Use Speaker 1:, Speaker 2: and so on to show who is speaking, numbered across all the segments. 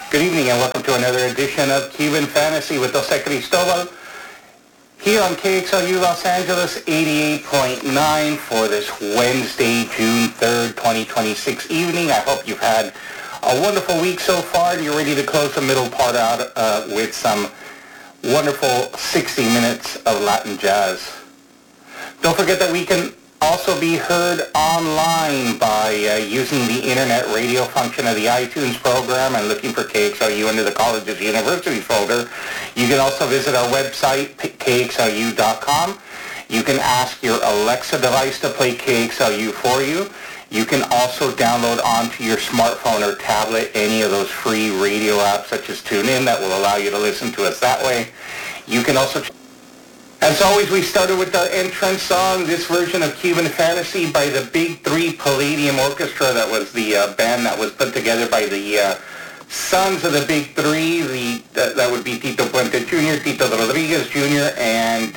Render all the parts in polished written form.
Speaker 1: Good evening and welcome to another edition of Cuban Fantasy with Jose Cristobal here on KXLU Los Angeles 88.9 for this Wednesday, June 3rd, 2026 evening. I hope you've had a wonderful week so far and you're ready to close the middle part out with some wonderful 60 minutes of Latin jazz. Don't forget that we can also be heard online by using the internet radio function of the iTunes program and looking for KXLU under the Colleges University folder. You can also visit our website, kxlu.com. You can ask your Alexa device to play KXLU for you. You can also download onto your smartphone or tablet any of those free radio apps such as TuneIn that will allow you to listen to us that way. You can also... As always, we started with our entrance song, this version of Cuban Fantasy by the Big Three Palladium Orchestra. That was the band that was put together by the sons of the Big Three. That would be Tito Puente Jr., Tito Rodriguez Jr., and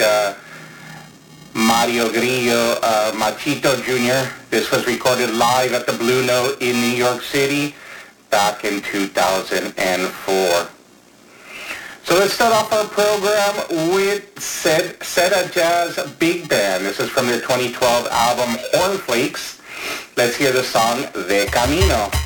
Speaker 1: Mario Grillo Machito Jr. This was recorded live at the Blue Note in New York City back in 2004. So let's start off our program with Seda Jazz Big Band. This is from their 2012 album Hornflakes. Let's hear the song De Camino.